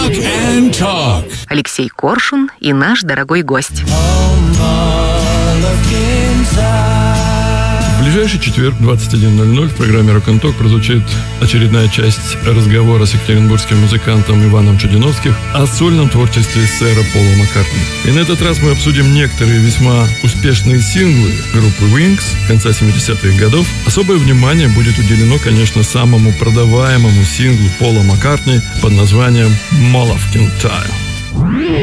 Walk and Talk. Алексей Коршун и наш дорогой гость. В ближайший четверг, 21:00, в программе Rock and Talk прозвучит очередная часть разговора с екатеринбургским музыкантом Иваном Чудиновским о сольном творчестве сэра Пола Маккартни. И на этот раз мы обсудим некоторые весьма успешные синглы группы Wings конца 70-х годов. Особое внимание будет уделено, конечно, самому продаваемому синглу Пола Маккартни под названием «Moleskine Time».